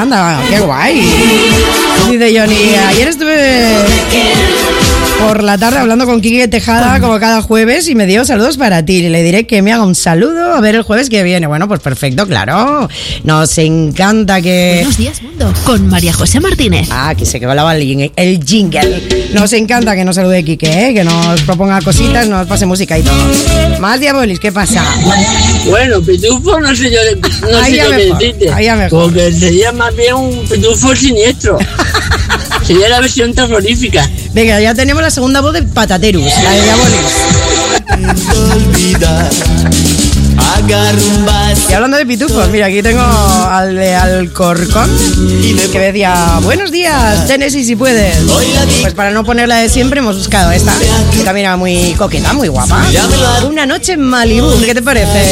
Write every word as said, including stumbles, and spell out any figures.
Anda, qué guay. Dice Johnny, ayer estuve por la tarde hablando con Quique Tejada como cada jueves y me dio saludos para ti. Le diré que me haga un saludo a ver el jueves que viene. Bueno, pues perfecto, claro. Nos encanta que... Buenos días, mundo, con María José Martínez. Ah, que se quedaba el, el jingle. Nos encanta que nos salude Quique, ¿eh? Que nos proponga cositas, nos pase música y todo. Más Diabolis, ¿qué pasa? Bueno, pitufo no sé yo, no sé yo qué decirte. Ahí ya mejor. Porque sería más bien un pitufo siniestro. Sería la versión terrorífica. Venga, ya tenemos la segunda voz de Pataterus, la de Diabolis. Y hablando de pitufos, mira, aquí tengo al de Alcorcón que decía, buenos días, Tennessee, si puedes. Pues para no poner la de siempre hemos buscado esta, que también era muy coqueta, muy guapa. Una noche en Malibú, ¿qué te parece?